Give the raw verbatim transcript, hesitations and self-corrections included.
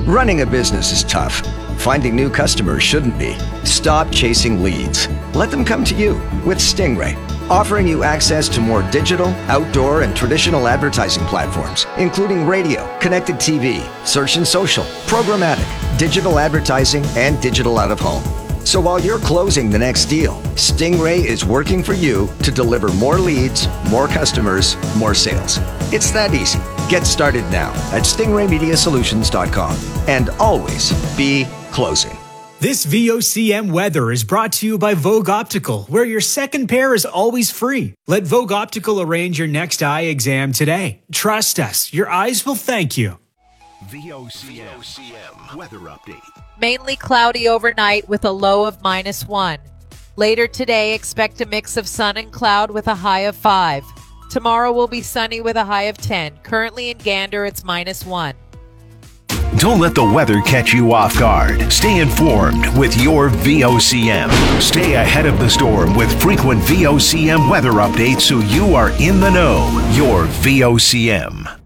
Running a business is tough. Finding new customers shouldn't be. Stop chasing leads. Let them come to you with Stingray, offering you access to more digital, outdoor, and traditional advertising platforms, including radio, connected T V, search and social, programmatic, digital advertising, and digital out-of-home. So while you're closing the next deal, Stingray is working for you to deliver more leads, more customers, more sales. It's that easy. Get started now at stingray media solutions dot com and always be closing. This V O C M weather is brought to you by Vogue Optical, where your second pair is always free. Let Vogue Optical arrange your next eye exam today. Trust us, your eyes will thank you. V O C M weather update. Mainly cloudy overnight with a low of minus one. Later today, expect a mix of sun and cloud with a high of five. Tomorrow will be sunny with a high of ten. Currently in Gander, it's minus one. Don't let the weather catch you off guard. Stay informed with your V O C M. Stay ahead of the storm with frequent V O C M weather updates so you are in the know. Your V O C M.